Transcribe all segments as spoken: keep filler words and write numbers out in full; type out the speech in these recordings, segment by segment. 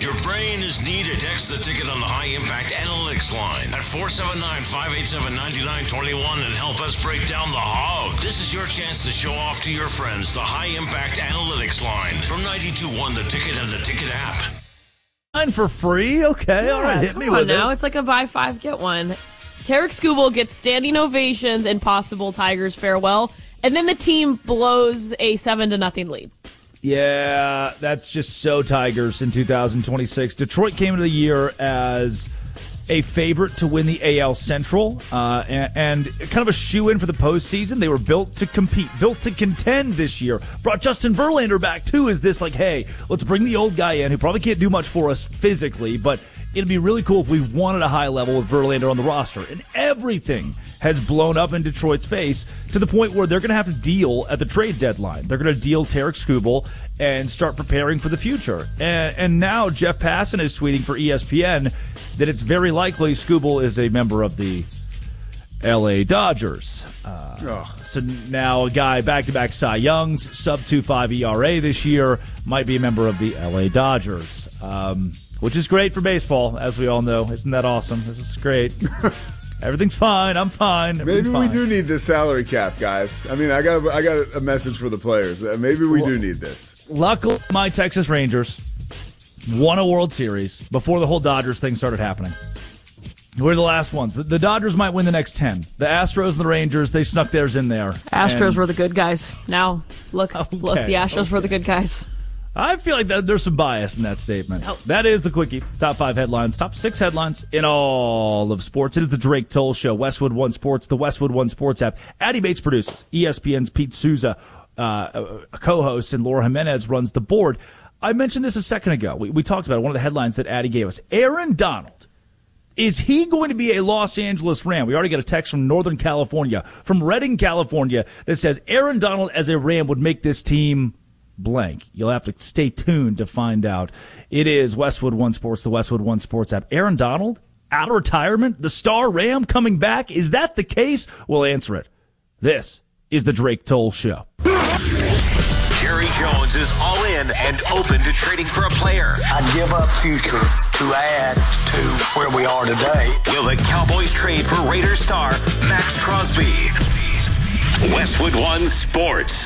Your brain is needed. Text the ticket on the High Impact Analytics line at four seven nine, five eight seven, nine nine two one and help us break down the hog. This is your chance to show off to your friends the High Impact Analytics line from ninety-two point one The Ticket and the Ticket app. Line for free? Okay, Yeah, all right, hit me come on with now. it. It's like a buy five, get one. Tarek Skubal gets standing ovations and possible Tigers farewell, and then the team blows a seven to nothing lead. Yeah, that's just so Tigers in two thousand twenty-six. Detroit came into the year as a favorite to win the A L Central uh, and, and kind of a shoe-in for the postseason. They were built to compete, built to contend this year. Brought Justin Verlander back, too, as this like, hey, let's bring the old guy in who probably can't do much for us physically, but it'd be really cool if we wanted a high level with Verlander on the roster. And everything has blown up in Detroit's face to the point where they're going to have to deal at the trade deadline. They're going to deal Tarek Skubal and start preparing for the future. And, and now Jeff Passan is tweeting for E S P N that it's very likely Skubal is a member of the L A Dodgers. Uh, oh. So now a guy back-to-back Cy Youngs, sub two point five E R A this year, might be a member of the L A Dodgers. Um, which is great for baseball, as we all know. Isn't that awesome? This is great. Everything's fine. I'm fine. Maybe we fine. do need this salary cap, guys. I mean, I got a, I got a message for the players. Uh, Maybe we well, do need this. Luckily, my Texas Rangers won a World Series before the whole Dodgers thing started happening. We're the last ones. The, the Dodgers might win the next ten. The Astros and the Rangers, they snuck theirs in there. Astros and, were the good guys. Now, look, okay, look, the Astros okay. were the good guys. I feel like that, there's some bias in that statement. Oh. That is the Quickie. Top five headlines, top six headlines in all of sports. It is the Drake Toll Show, Westwood One Sports, the Westwood One Sports app. Addie Bates produces. E S P N's Pete Souza, uh, a co-host, and Laura Jimenez runs the board. I mentioned this a second ago. We, we talked about it, one of the headlines that Addie gave us. Aaron Donald. Is he going to be a Los Angeles Ram? We already got a text from Northern California, from Redding, California, that says Aaron Donald as a Ram would make this team blank. You'll have to stay tuned to find out. It is Westwood One Sports, the Westwood One Sports app. Aaron Donald, out of retirement, the star Ram coming back. Is that the case? We'll answer it. This is the Drake Toll Show. Jerry Jones is all in and open to trading for a player. I'd give up future to add to where we are today. Will the Cowboys trade for Raiders star Max Crosby? Westwood One Sports.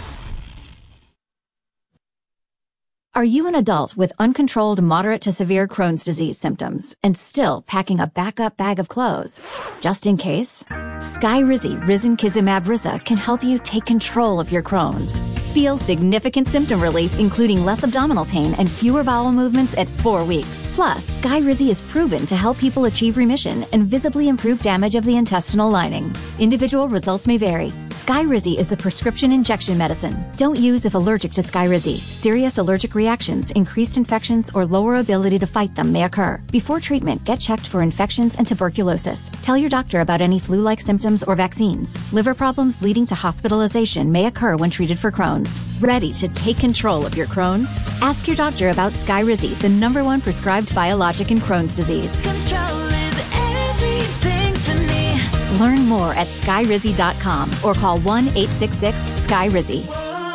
Are you an adult with uncontrolled moderate to severe Crohn's disease symptoms and still packing a backup bag of clothes? Just in case? Skyrizi Risankizumab Riza can help you take control of your Crohn's. Feel significant symptom relief, including less abdominal pain and fewer bowel movements at four weeks. Plus, Skyrizi is proven to help people achieve remission and visibly improve damage of the intestinal lining. Individual results may vary. Skyrizi is a prescription injection medicine. Don't use if allergic to Skyrizi. Serious allergic reactions, increased infections, or lower ability to fight them may occur. Before treatment, get checked for infections and tuberculosis. Tell your doctor about any flu-like symptoms or vaccines. Liver problems leading to hospitalization may occur when treated for Crohn's. Ready to take control of your Crohn's? Ask your doctor about Skyrizi, the number one prescribed biologic in Crohn's disease. Control is everything to me. Learn more at skyrizi dot com or call one eight six six sky rizi.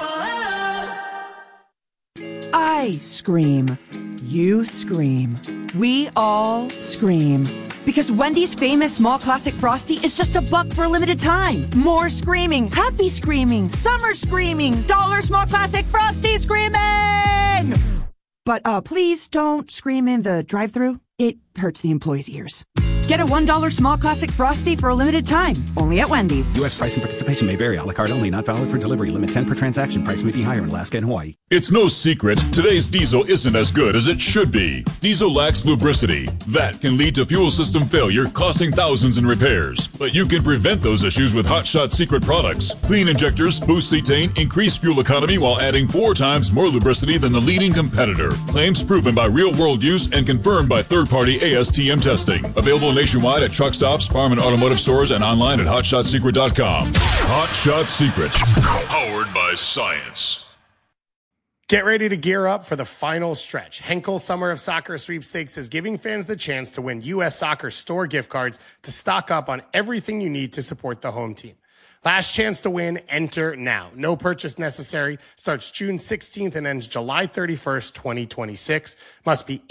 I scream. You scream. We all scream. Because Wendy's famous small classic Frosty is just a buck for a limited time. More screaming, happy screaming, summer screaming, dollar small classic Frosty screaming! But uh, please don't scream in the drive-thru. It hurts the employees' ears. Get a one dollar small classic Frosty for a limited time. Only at Wendy's. U S price and participation may vary. A la carte only. Not valid for delivery. Limit ten per transaction. Price may be higher in Alaska and Hawaii. It's no secret today's diesel isn't as good as it should be. Diesel lacks lubricity. That can lead to fuel system failure, costing thousands in repairs. But you can prevent those issues with Hot Shot Secret products. Clean injectors, boost cetane, increase fuel economy while adding four times more lubricity than the leading competitor. Claims proven by real-world use and confirmed by third-party A S T M testing. Available nationwide at truck stops, farm and automotive stores, and online at hot shot secret dot com. Hot Shot Secret. Powered by science. Get ready to gear up for the final stretch. Henkel Summer of Soccer Sweepstakes is giving fans the chance to win U S Soccer store gift cards to stock up on everything you need to support the home team. Last chance to win, enter now. No purchase necessary. Starts June sixteenth and ends July thirty-first, twenty twenty-six. Must be